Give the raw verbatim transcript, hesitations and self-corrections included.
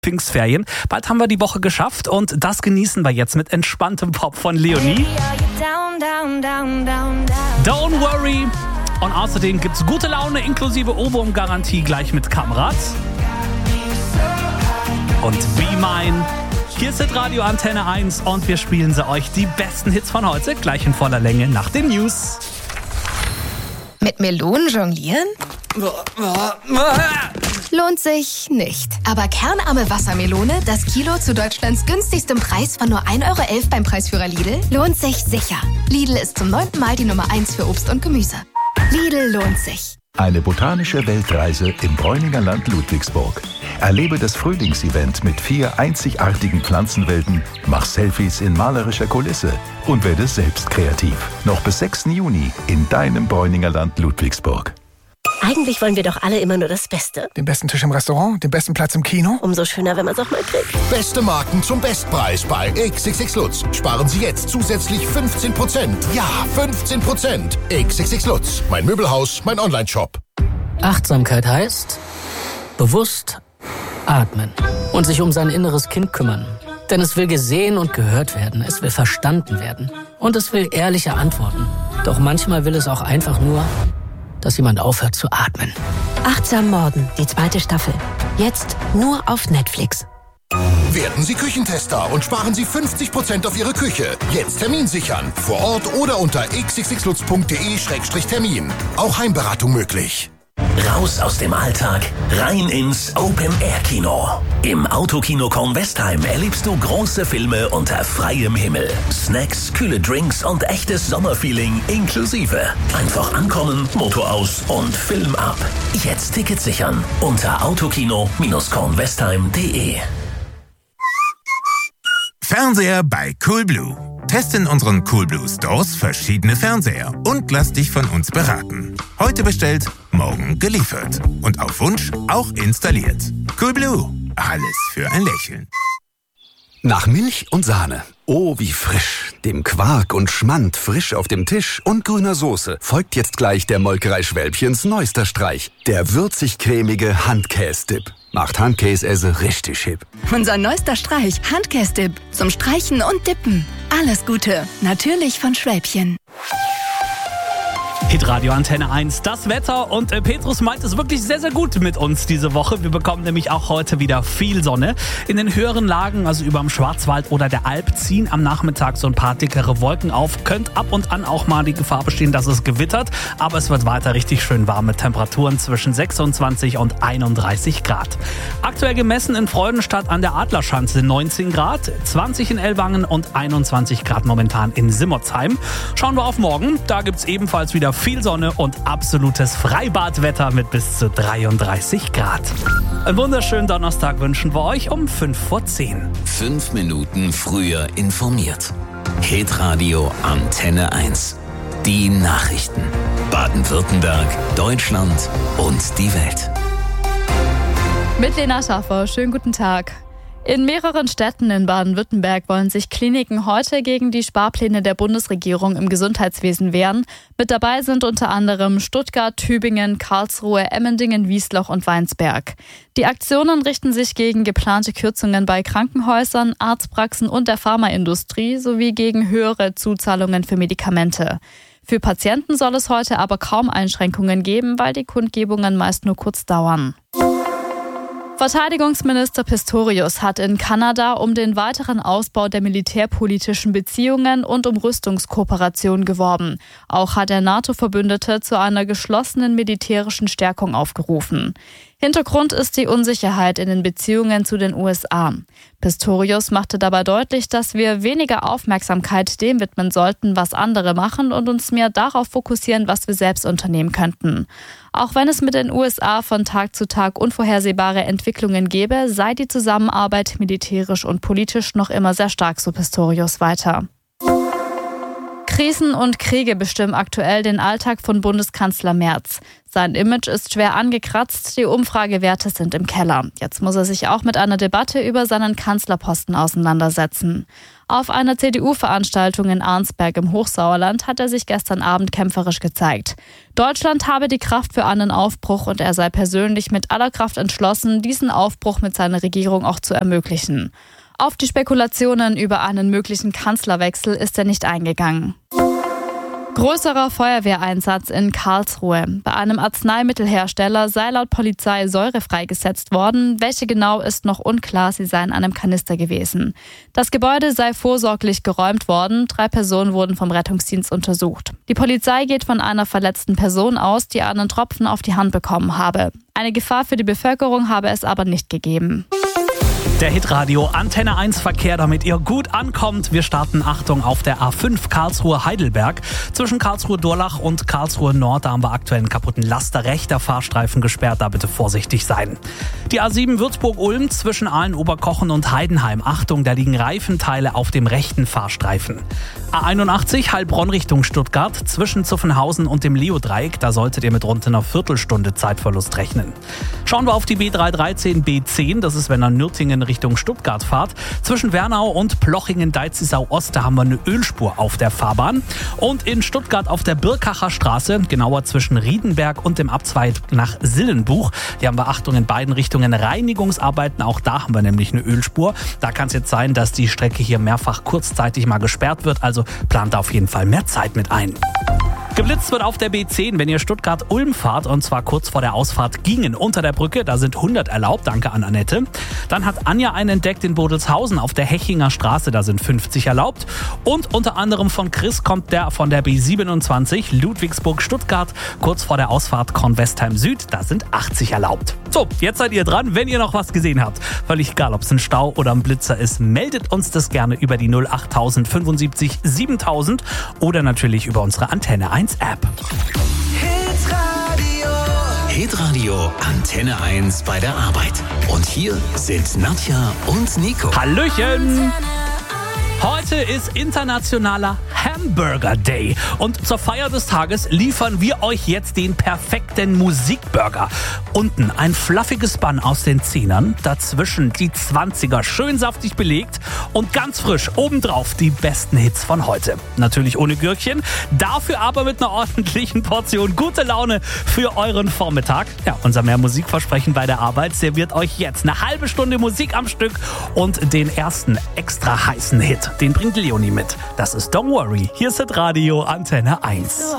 Pfingstferien. Bald haben wir die Woche geschafft und das genießen wir jetzt mit entspanntem Pop von Leonie. Don't worry. Und außerdem gibt's gute Laune inklusive Ohrwurm-Garantie gleich mit Kamrat. Und Be Mine. Hier ist Radio Antenne eins und wir spielen sie euch die besten Hits von heute gleich in voller Länge nach den News. Mit Melonen jonglieren? Lohnt sich nicht. Aber kernarme Wassermelone, das Kilo zu Deutschlands günstigstem Preis von nur ein Euro elf beim Preisführer Lidl, lohnt sich sicher. Lidl ist zum neunten Mal die Nummer eins für Obst und Gemüse. Lidl lohnt sich. Eine botanische Weltreise im Bräuninger Land Ludwigsburg. Erlebe das Frühlingsevent mit vier einzigartigen Pflanzenwelten, mach Selfies in malerischer Kulisse und werde selbst kreativ. Noch bis sechsten Juni in deinem Bräuninger Land Ludwigsburg. Eigentlich wollen wir doch alle immer nur das Beste. Den besten Tisch im Restaurant, den besten Platz im Kino. Umso schöner, wenn man es auch mal kriegt. Beste Marken zum Bestpreis bei X X X Lutz. Sparen Sie jetzt zusätzlich fünfzehn Prozent. Ja, fünfzehn Prozent. X X X Lutz. Mein Möbelhaus, mein Online-Shop. Achtsamkeit heißt bewusst atmen und sich um sein inneres Kind kümmern. Denn es will gesehen und gehört werden. Es will verstanden werden. Und es will ehrliche Antworten. Doch manchmal will es auch einfach nur, dass jemand aufhört zu atmen. Achtsam Morden, die zweite Staffel. Jetzt nur auf Netflix. Werden Sie Küchentester und sparen Sie fünfzig Prozent auf Ihre Küche. Jetzt Termin sichern. Vor Ort oder unter x x x lutz punkt d e Schrägstrich Termin. Auch Heimberatung möglich. Raus aus dem Alltag, rein ins Open-Air-Kino. Im Autokino Kornwestheim erlebst du große Filme unter freiem Himmel. Snacks, kühle Drinks und echtes Sommerfeeling inklusive. Einfach ankommen, Motor aus und Film ab. Jetzt Tickets sichern unter autokino kornwestheim punkt d e. Fernseher bei Coolblue. Teste in unseren Coolblue Stores verschiedene Fernseher und lass dich von uns beraten. Heute bestellt, morgen geliefert. Und auf Wunsch auch installiert. Coolblue. Alles für ein Lächeln. Nach Milch und Sahne. Oh, wie frisch. Dem Quark und Schmand frisch auf dem Tisch und grüner Soße folgt jetzt gleich der Molkerei Schwälbchens neuester Streich. Der würzig-cremige Handkäse-Dip. Macht Handkäse richtig hip. Unser neuester Streich, Handkäse-Dip. Zum Streichen und Dippen. Alles Gute. Natürlich von Schwälbchen. Hitradio Antenne eins, das Wetter und äh, Petrus meint es wirklich sehr, sehr gut mit uns diese Woche. Wir bekommen nämlich auch heute wieder viel Sonne. In den höheren Lagen, also über dem Schwarzwald oder der Alp, ziehen am Nachmittag so ein paar dickere Wolken auf. Könnte ab und an auch mal die Gefahr bestehen, dass es gewittert. Aber es wird weiter richtig schön warm mit Temperaturen zwischen sechsundzwanzig und einunddreißig Grad. Aktuell gemessen in Freudenstadt an der Adlerschanze neunzehn Grad, zwanzig in Ellwangen und einundzwanzig Grad momentan in Simmertsheim. Schauen wir auf morgen. Da gibt's ebenfalls wieder viel Sonne und absolutes Freibadwetter mit bis zu dreiunddreißig Grad. Einen wunderschönen Donnerstag wünschen wir euch um fünf vor zehn. Fünf Minuten früher informiert. Hitradio Antenne eins. Die Nachrichten. Baden-Württemberg, Deutschland und die Welt. Mit Lena Schaffer, schönen guten Tag. In mehreren Städten in Baden-Württemberg wollen sich Kliniken heute gegen die Sparpläne der Bundesregierung im Gesundheitswesen wehren. Mit dabei sind unter anderem Stuttgart, Tübingen, Karlsruhe, Emmendingen, Wiesloch und Weinsberg. Die Aktionen richten sich gegen geplante Kürzungen bei Krankenhäusern, Arztpraxen und der Pharmaindustrie sowie gegen höhere Zuzahlungen für Medikamente. Für Patienten soll es heute aber kaum Einschränkungen geben, weil die Kundgebungen meist nur kurz dauern. Verteidigungsminister Pistorius hat in Kanada um den weiteren Ausbau der militärpolitischen Beziehungen und um Rüstungskooperation geworben. Auch hat er NATO-Verbündete zu einer geschlossenen militärischen Stärkung aufgerufen. Hintergrund ist die Unsicherheit in den Beziehungen zu den U S A. Pistorius machte dabei deutlich, dass wir weniger Aufmerksamkeit dem widmen sollten, was andere machen und uns mehr darauf fokussieren, was wir selbst unternehmen könnten. Auch wenn es mit den U S A von Tag zu Tag unvorhersehbare Entwicklungen gäbe, sei die Zusammenarbeit militärisch und politisch noch immer sehr stark, so Pistorius weiter. Krisen und Kriege bestimmen aktuell den Alltag von Bundeskanzler Merz. Sein Image ist schwer angekratzt, die Umfragewerte sind im Keller. Jetzt muss er sich auch mit einer Debatte über seinen Kanzlerposten auseinandersetzen. Auf einer C D U-Veranstaltung in Arnsberg im Hochsauerland hat er sich gestern Abend kämpferisch gezeigt. Deutschland habe die Kraft für einen Aufbruch und er sei persönlich mit aller Kraft entschlossen, diesen Aufbruch mit seiner Regierung auch zu ermöglichen. Auf die Spekulationen über einen möglichen Kanzlerwechsel ist er nicht eingegangen. Größerer Feuerwehreinsatz in Karlsruhe. Bei einem Arzneimittelhersteller sei laut Polizei Säure freigesetzt worden. Welche genau ist noch unklar, sie sei in einem Kanister gewesen. Das Gebäude sei vorsorglich geräumt worden. Drei Personen wurden vom Rettungsdienst untersucht. Die Polizei geht von einer verletzten Person aus, die einen Tropfen auf die Hand bekommen habe. Eine Gefahr für die Bevölkerung habe es aber nicht gegeben. Der Hitradio Antenne eins Verkehr, damit ihr gut ankommt. Wir starten, Achtung, auf der A fünf Karlsruhe-Heidelberg. Zwischen Karlsruhe-Durlach und Karlsruhe-Nord, da haben wir aktuell einen kaputten Laster. Rechter Fahrstreifen gesperrt, da bitte vorsichtig sein. Die A sieben Würzburg-Ulm zwischen Aalen-Oberkochen und Heidenheim. Achtung, da liegen Reifenteile auf dem rechten Fahrstreifen. A einundachtzig Heilbronn Richtung Stuttgart zwischen Zuffenhausen und dem Leo-Dreieck. Da solltet ihr mit rund einer Viertelstunde Zeitverlust rechnen. Schauen wir auf die B dreihundertdreizehn B zehn. Das ist, wenn ihr Nürtingen Richtung Stuttgart fahrt. Zwischen Wernau und Plochingen-Deizisau-Ost, da haben wir eine Ölspur auf der Fahrbahn. Und in Stuttgart auf der Birkacher Straße, genauer zwischen Riedenberg und dem Abzweig nach Sillenbuch. Hier haben wir, Achtung, in beiden Richtungen Reinigungsarbeiten. Auch da haben wir nämlich eine Ölspur. Da kann es jetzt sein, dass die Strecke hier mehrfach kurzzeitig mal gesperrt wird. Also plant da auf jeden Fall mehr Zeit mit ein. Geblitzt wird auf der B zehn, wenn ihr Stuttgart-Ulm fahrt, und zwar kurz vor der Ausfahrt Gingen unter der Brücke. Da sind hundert erlaubt, danke an Annette. Dann hat Anja einen entdeckt in Bodelshausen auf der Hechinger Straße, da sind fünfzig erlaubt. Und unter anderem von Chris kommt der von der B siebenundzwanzig Ludwigsburg-Stuttgart, kurz vor der Ausfahrt Kornwestheim Süd, da sind achtzig erlaubt. So, jetzt seid ihr dran, wenn ihr noch was gesehen habt. Völlig egal, ob es ein Stau oder ein Blitzer ist, meldet uns das gerne über die null acht null fünfundsiebzig siebentausend oder natürlich über unsere Antenne eins App. Hitradio Antenne eins bei der Arbeit. Und hier sind Nadja und Nico. Hallöchen! Heute ist internationaler Hamburger Day und zur Feier des Tages liefern wir euch jetzt den perfekten Musikburger. Unten ein fluffiges Bun aus den Zehnern, dazwischen die Zwanziger, schön saftig belegt und ganz frisch obendrauf die besten Hits von heute. Natürlich ohne Gürkchen, dafür aber mit einer ordentlichen Portion gute Laune für euren Vormittag. Ja, unser mehr Musikversprechen bei der Arbeit serviert euch jetzt eine halbe Stunde Musik am Stück und den ersten extra heißen Hit. Den bringt Leonie mit. Das ist Don't Worry. Hier ist Hitradio Antenne eins.